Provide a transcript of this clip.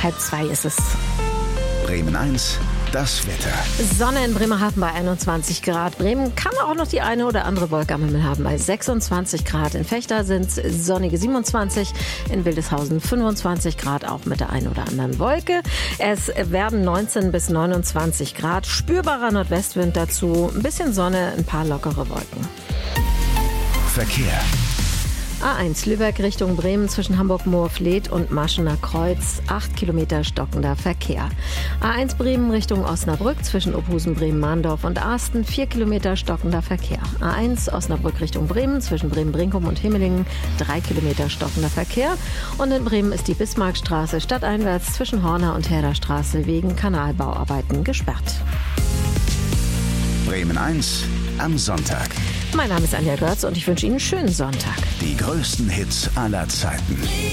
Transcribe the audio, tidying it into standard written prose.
1:30 ist es. Bremen 1, das Wetter. Sonne in Bremerhaven bei 21 Grad. Bremen kann auch noch die eine oder andere Wolke am Himmel haben bei 26 Grad. In Vechta sind es sonnige 27, in Wildeshausen 25 Grad, auch mit der einen oder anderen Wolke. Es werden 19 bis 29 Grad, spürbarer Nordwestwind dazu, ein bisschen Sonne, ein paar lockere Wolken. Verkehr. A1 Lübeck Richtung Bremen zwischen Hamburg-Moorfleet und Maschener Kreuz, 8 Kilometer stockender Verkehr. A1 Bremen Richtung Osnabrück zwischen Ophusen, Bremen-Mahndorf und Arsten, 4 Kilometer stockender Verkehr. A1 Osnabrück Richtung Bremen zwischen Bremen-Brinkum und Himmelingen, 3 Kilometer stockender Verkehr. Und in Bremen ist die Bismarckstraße stadteinwärts zwischen Horner und Herderstraße wegen Kanalbauarbeiten gesperrt. Bremen 1 am Sonntag. Mein Name ist Anja Görz und ich wünsche Ihnen einen schönen Sonntag. Die größten Hits aller Zeiten.